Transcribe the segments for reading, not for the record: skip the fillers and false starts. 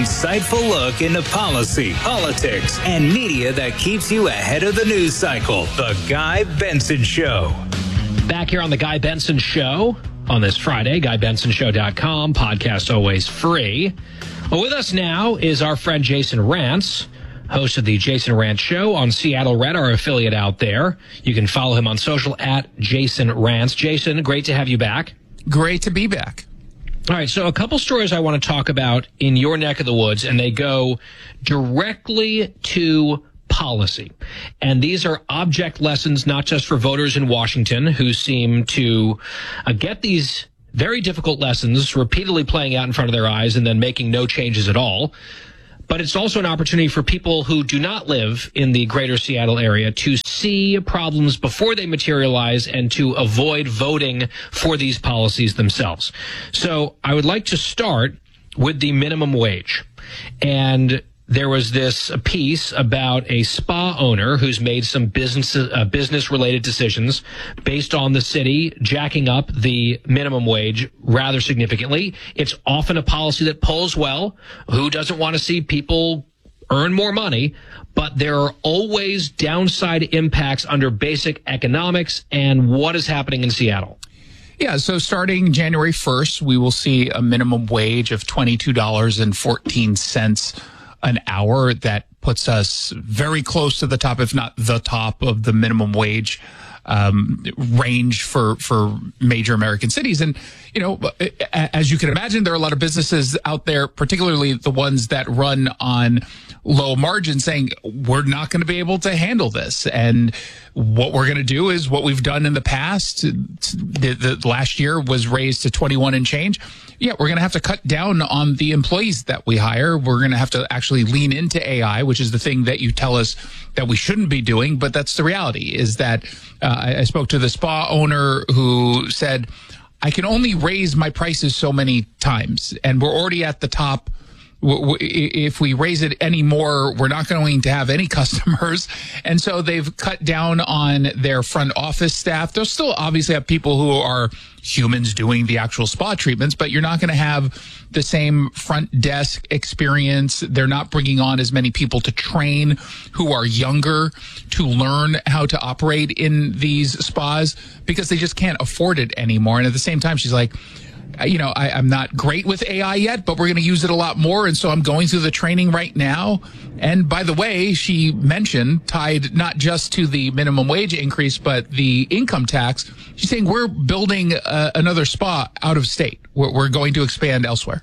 insightful look into policy, politics, and media that keeps you ahead of the news cycle. The Guy Benson Show. Back here on The Guy Benson Show on this Friday, GuyBensonShow.com, podcast always free. Well, with us now is our friend Jason Rantz, host of the Jason Rantz Show on Seattle Red, our affiliate out there. You can follow him on social at Jason Rantz. Jason, great to have you back. Great to be back. All right, so a couple stories I want to talk about in your neck of the woods, and they go directly to policy. And these are object lessons, not just for voters in Washington who seem to get these very difficult lessons repeatedly playing out in front of their eyes and then making no changes at all. But it's also an opportunity for people who do not live in the greater Seattle area to see problems before they materialize and to avoid voting for these policies themselves. So I would like to start with the minimum wage. And there was this piece about a spa owner who's made some business-related decisions based on the city jacking up the minimum wage rather significantly. It's often a policy that polls well. Who doesn't want to see people earn more money? But there are always downside impacts under basic economics and what is happening in Seattle. Yeah, so starting January 1st, we will see a minimum wage of $22.14 an hour. That puts us very close to the top, if not the top, of the minimum wage range for major American cities. And, you know, as you can imagine, there are a lot of businesses out there, particularly the ones that run on low margin, saying we're not going to be able to handle this. And what we're going to do is what we've done in the past. The last year was raised to 21 and change. Yeah, we're going to have to cut down on the employees that we hire. We're going to have to actually lean into AI, which is the thing that you tell us that we shouldn't be doing. But that's the reality, is that I spoke to the spa owner who said, I can only raise my prices so many times, and we're already at the top. If we raise it any more, we're not going to have any customers. And so they've cut down on their front office staff. They'll still obviously have people who are humans doing the actual spa treatments, but you're not going to have the same front desk experience. They're not bringing on as many people to train who are younger to learn how to operate in these spas because they just can't afford it anymore. And at the same time, she's like, you know, I'm not great with AI yet, but we're going to use it a lot more. And so I'm going through the training right now. And by the way, she mentioned, tied not just to the minimum wage increase, but the income tax. She's saying we're building another spa out of state. We're going to expand elsewhere.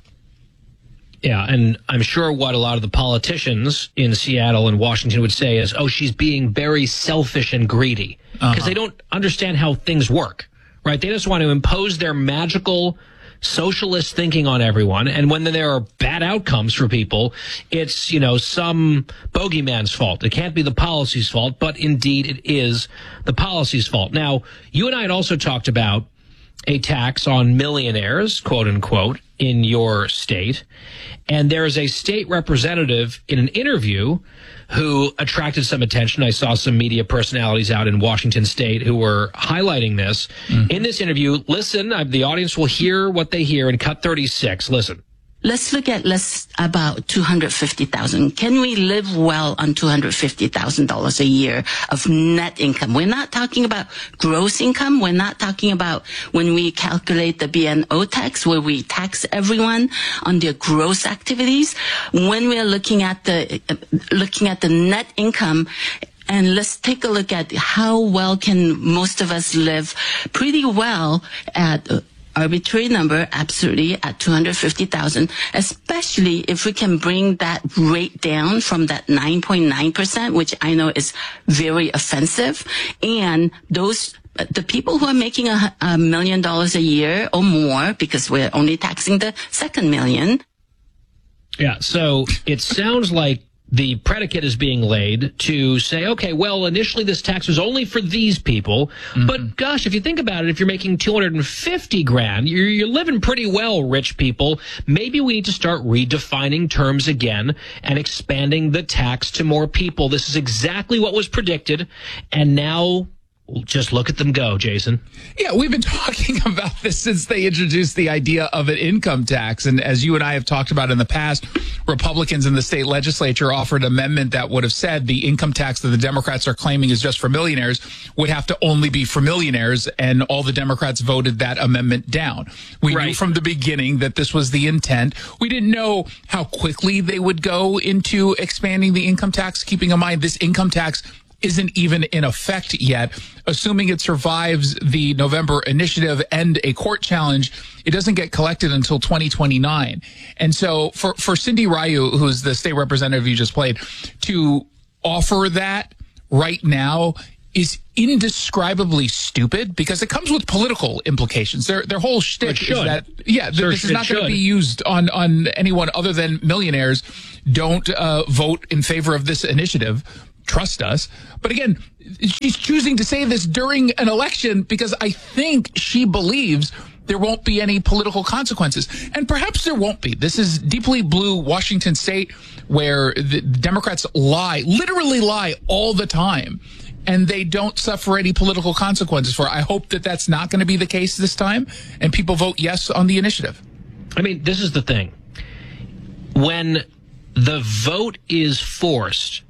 Yeah, and I'm sure what a lot of the politicians in Seattle and Washington would say is, oh, she's being very selfish and greedy because they don't understand how things work, right? They just want to impose their magical socialist thinking on everyone. And when there are bad outcomes for people, it's, you know, some bogeyman's fault. It can't be the policy's fault, but indeed it is the policy's fault. Now, you and I had also talked about a tax on millionaires, quote unquote, in your state. And there is a state representative in an interview who attracted some attention. I saw some media personalities out in Washington state who were highlighting this. In this interview, listen, the audience will hear what they hear in cut 36. Listen. Let's look at about $250,000. Can we live well on $250,000 a year of net income? We're not talking about gross income. We're not talking about when we calculate the B&O tax, where we tax everyone on their gross activities. When we're looking at the net income, and let's take a look at how well can most of us live pretty well at arbitrary number, absolutely, at $250,000, especially if we can bring that rate down from that 9.9%, which I know is very offensive. And the people who are making $1 million a year or more, because we're only taxing the second million. Yeah, so it sounds like the predicate is being laid to say, okay, well, initially this tax was only for these people, but gosh, if you think about it, if you're making $250,000, you're living pretty well, rich people. Maybe we need to start redefining terms again and expanding the tax to more people. This is exactly what was predicted, and now Just look at them go, Jason. Yeah, we've been talking about this since they introduced the idea of an income tax. And as you and I have talked about in the past, Republicans in the state legislature offered an amendment that would have said the income tax that the Democrats are claiming is just for millionaires would have to only be for millionaires. And all the Democrats voted that amendment down. We knew from the beginning that this was the intent. We didn't know how quickly they would go into expanding the income tax, keeping in mind this income tax isn't even in effect yet. Assuming it survives the November initiative and a court challenge, it doesn't get collected until 2029. And so for Cindy Ryu, who's the state representative you just played, to offer that right now is indescribably stupid because it comes with political implications. Their whole shtick is that, this is not going to be used on anyone other than millionaires. Don't vote in favor of this initiative. Trust us. But again, she's choosing to say this during an election because I think she believes there won't be any political consequences. And perhaps there won't be. This is deeply blue Washington state where the Democrats literally lie all the time, and they don't suffer any political consequences for it. I hope that that's not going to be the case this time, and people vote yes on the initiative. I mean, this is the thing. When the vote is forced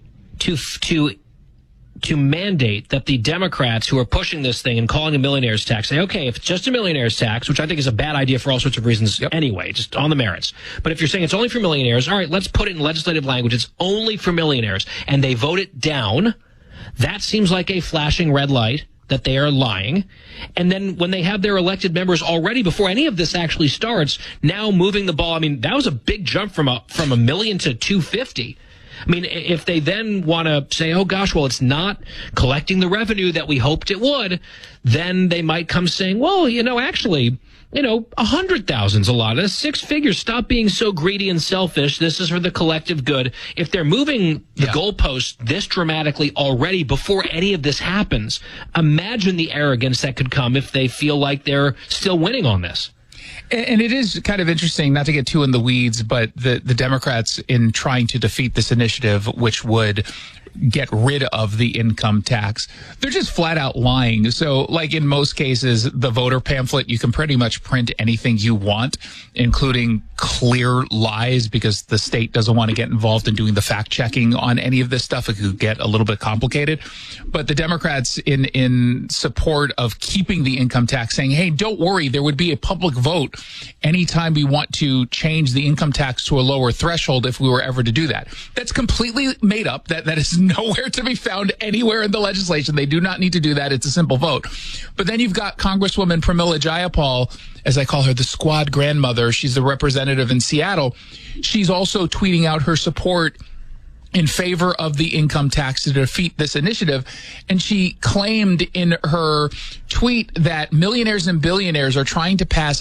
to mandate that the Democrats who are pushing this thing and calling a millionaire's tax say, okay, if it's just a millionaire's tax, which I think is a bad idea for all sorts of reasons anyway, just on the merits. But if you're saying it's only for millionaires, all right, let's put it in legislative language. It's only for millionaires. And they vote it down. That seems like a flashing red light that they are lying. And then when they have their elected members already, before any of this actually starts, now moving the ball. I mean, that was a big jump from a million to 250. I mean, if they then want to say, oh, gosh, well, it's not collecting the revenue that we hoped it would, then they might come saying, well, actually, 100,000's a lot. 6 figures. Stop being so greedy and selfish. This is for the collective good. If they're moving the goalposts this dramatically already before any of this happens, imagine the arrogance that could come if they feel like they're still winning on this. And it is kind of interesting, not to get too in the weeds, but the Democrats, in trying to defeat this initiative, which would get rid of the income tax, they're just flat out lying. So like in most cases, the voter pamphlet, you can pretty much print anything you want, including clear lies, because the state doesn't want to get involved in doing the fact checking on any of this stuff. It could get a little bit complicated. But the Democrats in support of keeping the income tax saying, hey, don't worry, there would be a public vote anytime we want to change the income tax to a lower threshold if we were ever to do that. That's completely made up. That is nowhere to be found anywhere in the legislation. They do not need to do that. It's a simple vote. But then you've got Congresswoman Pramila Jayapal, as I call her, the squad grandmother. She's the representative in Seattle. She's also tweeting out her support in favor of the income tax to defeat this initiative. And she claimed in her tweet that millionaires and billionaires are trying to pass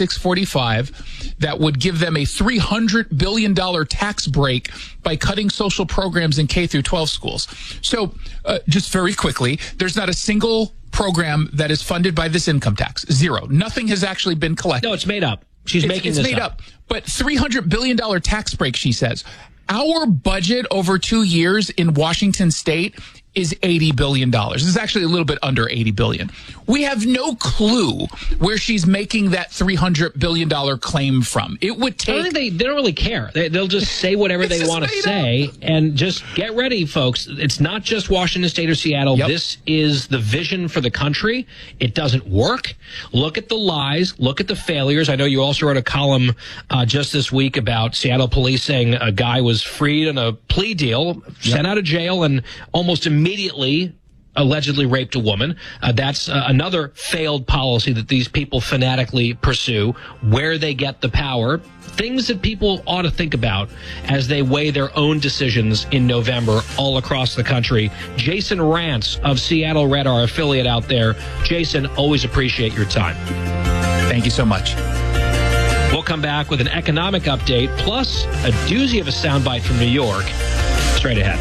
I-645 that would give them a $300 billion tax break by cutting social programs in K through 12 schools. So just very quickly, there's not a single program that is funded by this income tax. Zero. Nothing has actually been collected. No, it's made up. She's making this made up. But $300 billion tax break, she says. Our budget over 2 years in Washington state is $80 billion. This is actually a little bit under $80 billion. We have no clue where she's making that $300 billion claim from. It would take... I think they don't really care. They'll just say whatever they want to say. And just get ready, folks. It's not just Washington State or Seattle. Yep. This is the vision for the country. It doesn't work. Look at the lies. Look at the failures. I know you also wrote a column just this week about Seattle police saying a guy was freed on a plea deal, sent out of jail, and almost immediately allegedly raped a woman. That's another failed policy that these people fanatically pursue, where they get the power. Things that people ought to think about as they weigh their own decisions in November all across the country. Jason Rantz of Seattle Red, our affiliate out there. Jason, always appreciate your time. Thank you so much. We'll come back with an economic update, plus a doozy of a soundbite from New York. Straight ahead.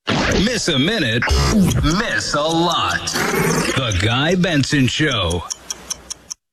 Miss a minute, miss a lot. The Guy Benson Show.